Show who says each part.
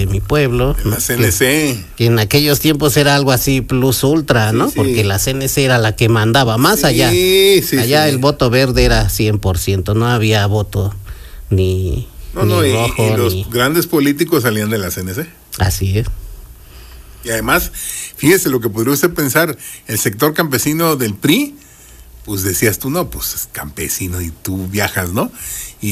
Speaker 1: de mi pueblo,
Speaker 2: la CNC.
Speaker 1: Que en aquellos tiempos era algo así plus ultra, ¿no?
Speaker 2: Sí.
Speaker 1: Porque la CNC era la que mandaba, más
Speaker 2: Sí,
Speaker 1: allá.
Speaker 2: sí,
Speaker 1: Allá
Speaker 2: sí.
Speaker 1: el voto verde era 100%, no había voto ni rojo,
Speaker 2: y los
Speaker 1: ni...
Speaker 2: grandes políticos salían de la CNC.
Speaker 1: Así es.
Speaker 2: Y además, fíjese lo que podría usted pensar, el sector campesino del PRI, pues decías tú, no, pues es campesino y tú viajas, ¿no?